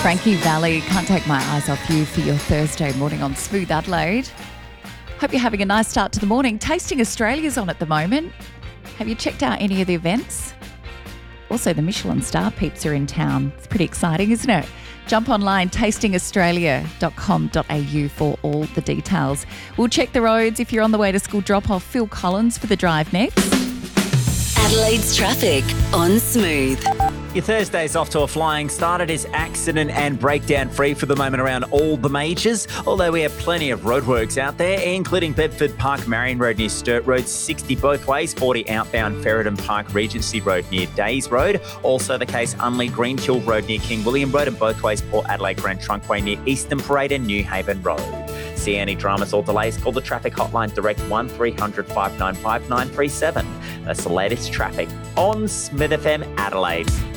Frankie Valley, can't take my eyes off you for your Thursday morning on Smooth Adelaide. Hope you're having a nice start to the morning. Tasting Australia's on at the moment. Have you checked out any of the events? Also, the Michelin star peeps are in town. It's pretty exciting, isn't it? Jump online, tastingaustralia.com.au for all the details. We'll check the roads if you're on the way to school drop-off. Phil Collins for the drive next. Adelaide's traffic on Smooth. Your Thursday's off to a flying start. It is accident and breakdown free for the moment around all the majors, although we have plenty of roadworks out there, including Bedford Park, Marion Road near Sturt Road, 60 both ways, 40 outbound Ferryden Park, Regency Road near Days Road. Also the case Unley Greenhill Road near King William Road, and both ways Port Adelaide Grand Trunkway near Eastern Parade and New Haven Road. See any dramas or delays, call the traffic hotline direct 1300 595 937. That's the latest traffic on Smith FM Adelaide.